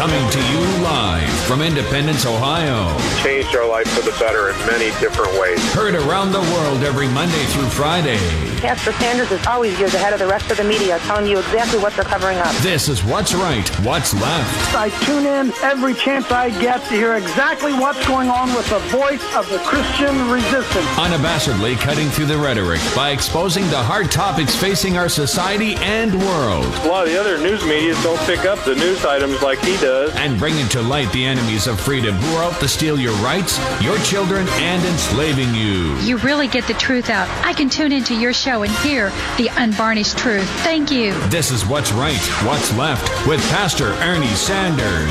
Coming to you live from Independence, Ohio. Changed our life for the better in many different ways. Heard around the world every Monday through Friday. Pastor Sanders is always years ahead of the rest of the media, telling you exactly what they're covering up. This is What's Right, What's Left. I tune in every chance I get to hear exactly what's going on with the voice of the Christian resistance. Unabashedly cutting through the rhetoric by exposing the hard topics facing our society and world. A lot of the other news media don't pick up the news items like he does. And bringing to light the enemies of freedom who are out to steal your rights, your children, and enslaving you. You really get the truth out. I can tune into your show and hear the unvarnished truth. Thank you. This is What's Right, What's Left with Pastor Ernie Sanders.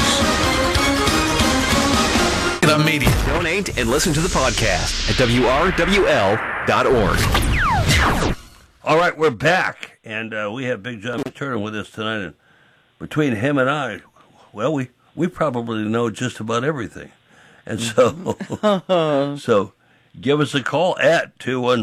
The media. Donate and listen to the podcast at WRWL.org. All right, we're back, and we have Big John Turner with us tonight. And between him and I, well, we probably know just about everything. And so, so give us a call at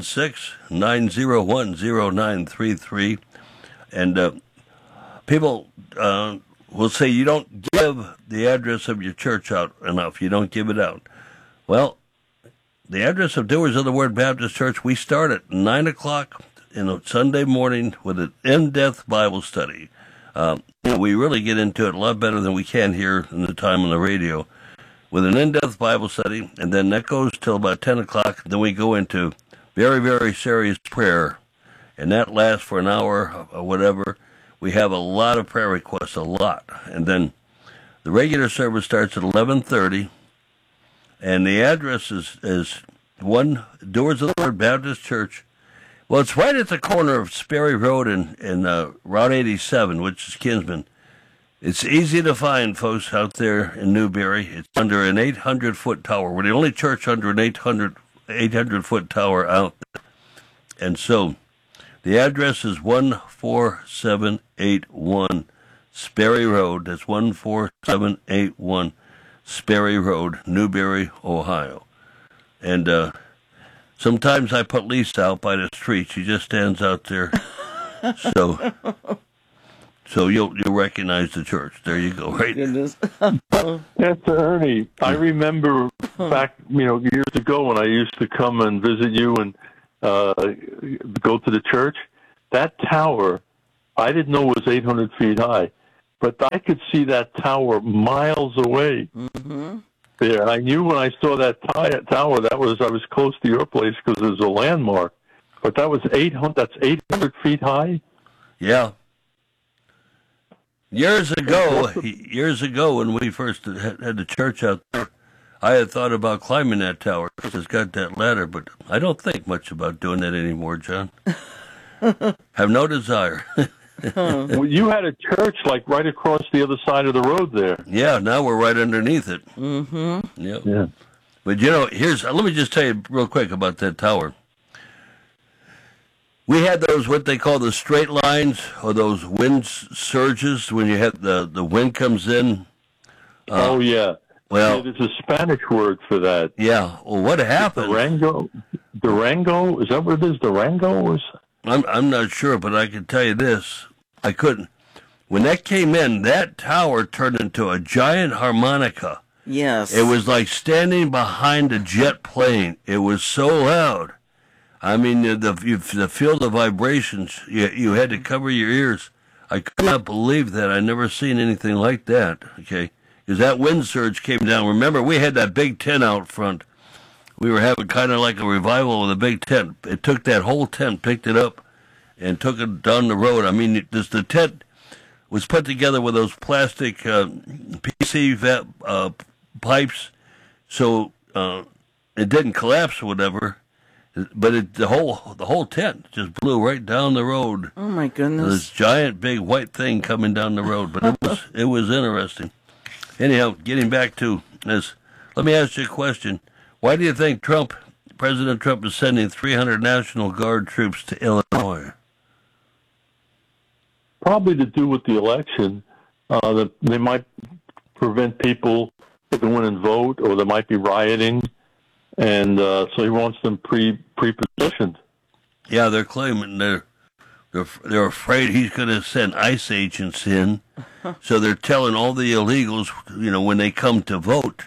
216-901-0933. And people will say you don't give the address of your church out enough. You don't give it out. Well, the address of Doers of the Word Baptist Church, we start at 9 o'clock in a Sunday morning with an in-depth Bible study. We really get into it a lot better than we can here in the time on the radio. With an in-depth Bible study, and then that goes till about 10 o'clock. Then we go into very, very serious prayer, and that lasts for an hour or whatever. We have a lot of prayer requests, a lot. And then the regular service starts at 11:30, and the address is 1 Doers of the Word Baptist Church. Well, it's right at the corner of Sperry Road and Route 87, which is Kinsman. It's easy to find, folks, out there in Newberry. It's under an 800-foot tower. We're the only church under an 800-foot tower out there. And so the address is 14781 Sperry Road. That's 14781 Sperry Road, Newberry, Ohio. And sometimes I put Lisa out by the street. She just stands out there. So you'll recognize the church. There you go, right? Yes, Ernie. I remember back, years ago when I used to come and visit you and go to the church. That tower, I didn't know was 800 feet high, but I could see that tower miles away. Mm-hmm. There, I knew when I saw that tower I was close to your place because it was a landmark. But that was 800. That's 800 feet high. Yeah. Years ago, when we first had the church out there, I had thought about climbing that tower because it's got that ladder, but I don't think much about doing that anymore, John. Have no desire. Well, you had a church like right across the other side of the road there. Yeah, now we're right underneath it. Mm-hmm. Yep. Yeah. But let me just tell you real quick about that tower. We had those, what they call the straight lines, or those wind surges, when you have the wind comes in. Oh, yeah. Well, there's a Spanish word for that. Yeah. Well, what happened? Durango? Is that what it is? Durango? I'm not sure, but I can tell you this. I couldn't. When that came in, that tower turned into a giant harmonica. Yes. It was like standing behind a jet plane. It was so loud. I mean, the field of vibrations, you had to cover your ears. I could not believe that. I never seen anything like that, okay? Because that wind surge came down. Remember, we had that big tent out front. We were having kind of like a revival with a big tent. It took that whole tent, picked it up, and took it down the road. I mean, the tent was put together with those plastic PC pipes, so it didn't collapse or whatever. But the whole tent just blew right down the road. Oh my goodness! This giant big white thing coming down the road. But it was interesting. Anyhow, getting back to this, let me ask you a question. Why do you think President Trump is sending 300 National Guard troops to Illinois? Probably to do with the election. That they might prevent people to go in and vote, or there might be rioting. And so he wants them pre-positioned. Yeah, they're claiming they're They're afraid he's going to send ICE agents in, so they're telling all the illegals, when they come to vote,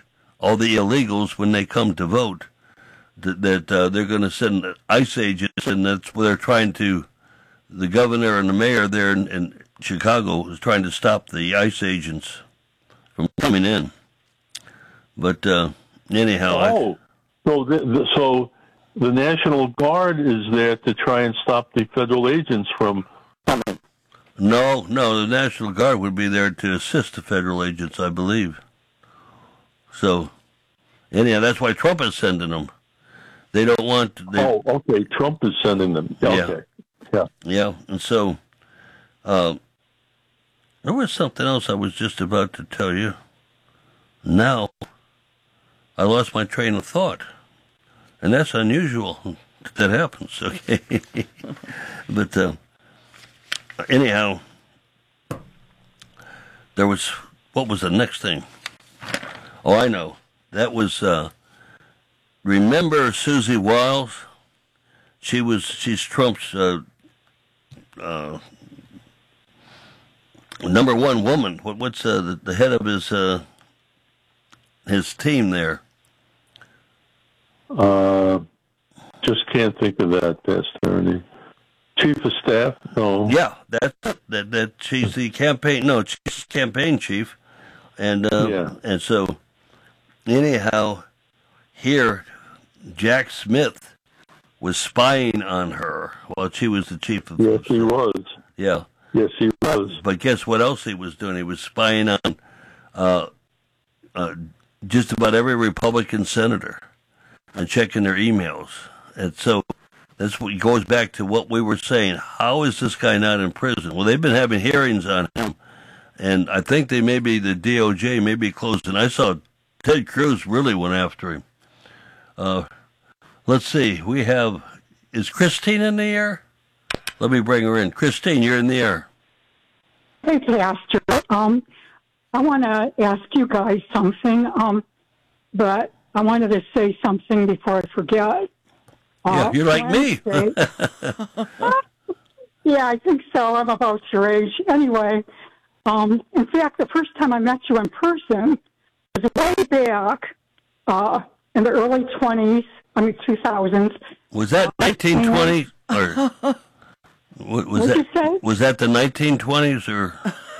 that they're going to send ICE agents, and that's where they're trying to. The governor and the mayor there in Chicago is trying to stop the ICE agents from coming in. But anyhow, so the National Guard is there to try and stop the federal agents from coming. No, the National Guard would be there to assist the federal agents, I believe. So, anyhow, that's why Trump is sending them. They don't want. Okay. Trump is sending them. Okay. Yeah, and so there was something else I was just about to tell you. Now I lost my train of thought, and that's unusual. That happens. Okay, but anyhow, there was. What was the next thing? Oh, I know. That was. Remember Susie Wiles? She's Trump's number one woman. What's the head of his team there? Just can't think of that, Pastor Ernie. Chief of staff? No. Yeah, that she's the campaign. No, she's campaign chief, and so anyhow, here Jack Smith was spying on her while she was the chief of. Yes, he was. Yeah. Yes, he was. But guess what else he was doing? He was spying on just about every Republican senator and checking their emails. And so that's what goes back to what we were saying. How is this guy not in prison? Well, they've been having hearings on him, and I think the DOJ may be closed. And I saw Ted Cruz really went after him. Let's see. Is Christine in the air? Let me bring her in. Christine, you're in the air. Hey, Pastor. I want to ask you guys something, but I wanted to say something before I forget. Yeah, you're like me. Yeah, I think so. I'm about your age. Anyway, in fact, the first time I met you in person was way back in the early 20s, 2000s. Was that 1920 or was that the 1920s or?